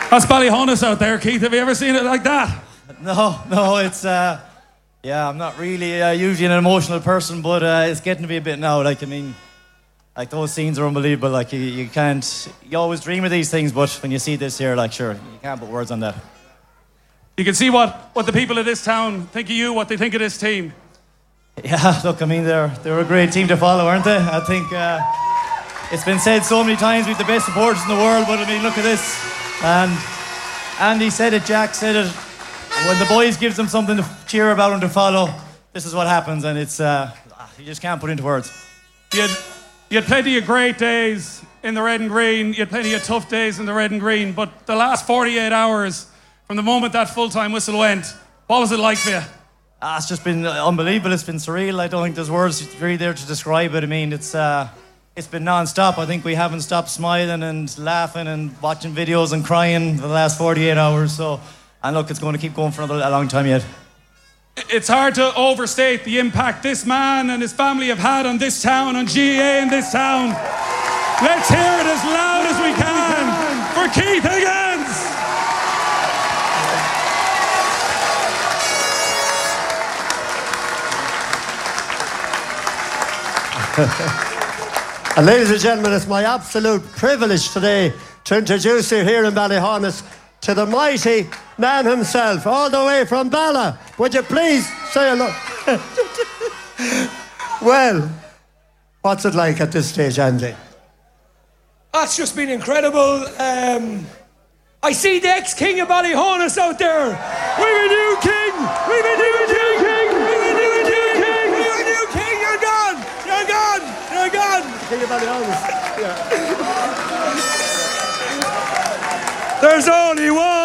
That's Ballyhonus out there, Keith. Have you ever seen it like that? No, it's I'm not really usually an emotional person, but it's getting to be a bit now. Like, I mean, like, those scenes are unbelievable. Like, you can't, you always dream of these things, but when you see this here, like, sure, you can't put words on that. You can see what the people of this town think of you, what they think of this team. Yeah, look, I mean, they're a great team to follow, aren't they? I think it's been said so many times, we've the best supporters in the world, but I mean, look at this. And Andy said it, Jack said it. When the boys gives them something to cheer about and to follow, this is what happens, and it's you just can't put into words. You had plenty of great days in the red and green. You had plenty of tough days in the red and green. But the last 48 hours, from the moment that full-time whistle went, what was it like for you? It's just been unbelievable. It's been surreal. I don't think there's words really there to describe it. I mean, it's been non-stop. I think we haven't stopped smiling and laughing and watching videos and crying for the last 48 hours. So, and look, it's going to keep going for a long time yet. It's hard to overstate the impact this man and his family have had on this town, on GAA in this town. Let's hear it as loud as we can for Keith Higgins. And ladies and gentlemen, it's my absolute privilege today to introduce you here in Ballyhonus to the mighty man himself, all the way from Bala. Would you please say hello? Well, what's it like at this stage, Andy? That's just been incredible. I see the ex-king of Ballyhonus out there. We've a new king. We've a new king. We've a new king. We've a new king. You're gone. You're gone. You're gone. King of Ballyhonus. Yeah. There's only one.